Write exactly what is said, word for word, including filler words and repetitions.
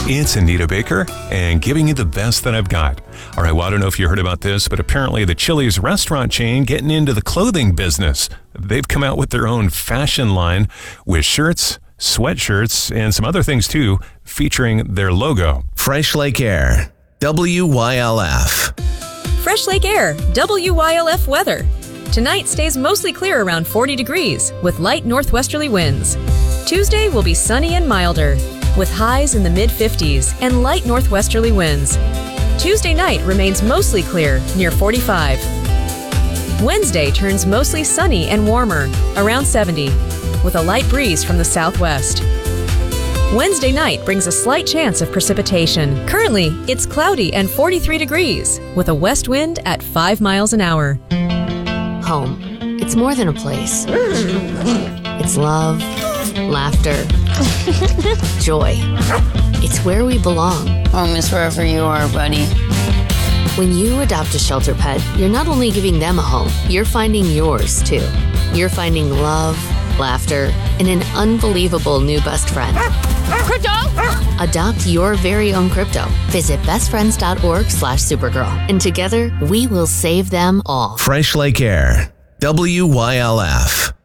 It's Anita Baker, and giving you the best that I've got. All right, well, I don't know if you heard about this, but apparently the Chili's restaurant chain getting into the clothing business. They've come out with their own fashion line with shirts, sweatshirts, and some other things too, featuring their logo. Fresh Lake Air, W Y L F. Fresh Lake Air, W Y L F weather. Tonight stays mostly clear around forty degrees with light northwesterly winds. Tuesday will be sunny and milder with highs in the mid fifties and light northwesterly winds. Tuesday night remains mostly clear near forty-five. Wednesday turns mostly sunny and warmer around seventy with a light breeze from the southwest. Wednesday night brings a slight chance of precipitation. Currently, it's cloudy and forty-three degrees with a west wind at five miles an hour. Home. It's more than a place. It's love, laughter, joy. It's where we belong. Home is wherever you are, buddy. When you adopt a shelter pet, you're not only giving them a home, you're finding yours too. You're finding love, laughter, and an unbelievable new best friend. Crypto! Adopt your very own crypto. Visit bestfriends.org slash supergirl. And together, we will save them all. Fresh Lake Air, W Y L F.